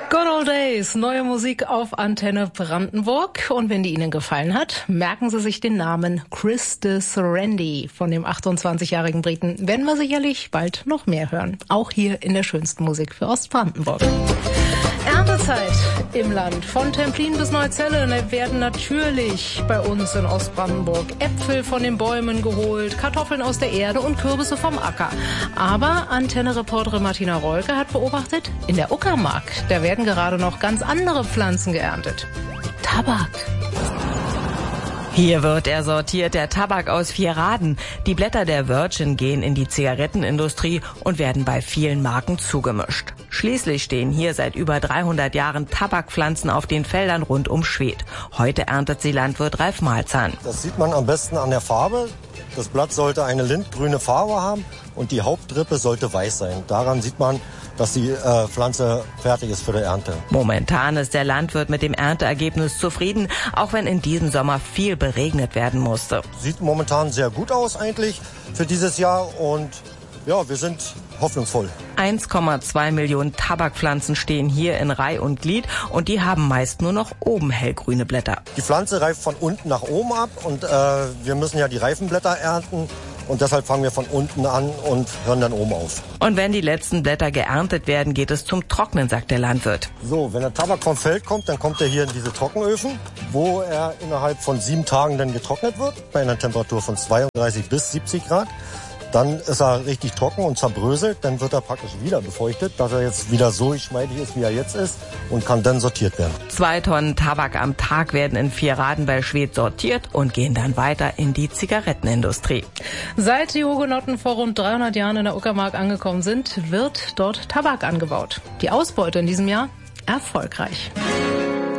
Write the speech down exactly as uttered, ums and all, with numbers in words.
Good Old Days, neue Musik auf Antenne Brandenburg. Und wenn die Ihnen gefallen hat, merken Sie sich den Namen Chris de Serendi von dem achtundzwanzigjährigen Briten. Werden wir sicherlich bald noch mehr hören. Auch hier in der schönsten Musik für Ostbrandenburg. Erntezeit im Land. Von Templin bis Neuzelle werden natürlich bei uns in Ostbrandenburg Äpfel von den Bäumen geholt, Kartoffeln aus der Erde und Kürbisse vom Acker. Aber Antenne-Reporterin Martina Rolke hat beobachtet, in der Uckermark, da werden gerade noch ganz andere Pflanzen geerntet. Tabak. Hier wird er sortiert, der Tabak aus Vierraden. Die Blätter der Virgin gehen in die Zigarettenindustrie und werden bei vielen Marken zugemischt. Schließlich stehen hier seit über dreihundert Jahren Tabakpflanzen auf den Feldern rund um Schwedt. Heute erntet sie Landwirt Ralf Malzahn. Das sieht man am besten an der Farbe. Das Blatt sollte eine lindgrüne Farbe haben und die Hauptrippe sollte weiß sein. Daran sieht man, dass die äh, Pflanze fertig ist für die Ernte. Momentan ist der Landwirt mit dem Ernteergebnis zufrieden, auch wenn in diesem Sommer viel beregnet werden musste. Sieht momentan sehr gut aus eigentlich für dieses Jahr und ja, wir sind hoffnungsvoll. eins Komma zwei Millionen Tabakpflanzen stehen hier in Reih und Glied und die haben meist nur noch oben hellgrüne Blätter. Die Pflanze reift von unten nach oben ab und äh, wir müssen ja die reifen Blätter ernten. Und deshalb fangen wir von unten an und hören dann oben auf. Und wenn die letzten Blätter geerntet werden, geht es zum Trocknen, sagt der Landwirt. So, wenn der Tabak vom Feld kommt, dann kommt er hier in diese Trockenöfen, wo er innerhalb von sieben Tagen dann getrocknet wird, bei einer Temperatur von zweiunddreißig bis siebzig Grad. Dann ist er richtig trocken und zerbröselt, dann wird er praktisch wieder befeuchtet, dass er jetzt wieder so geschmeidig ist, wie er jetzt ist und kann dann sortiert werden. Zwei Tonnen Tabak am Tag werden in Vierraden bei Schwedt sortiert und gehen dann weiter in die Zigarettenindustrie. Seit die Hugenotten vor rund dreihundert Jahren in der Uckermark angekommen sind, wird dort Tabak angebaut. Die Ausbeute in diesem Jahr erfolgreich.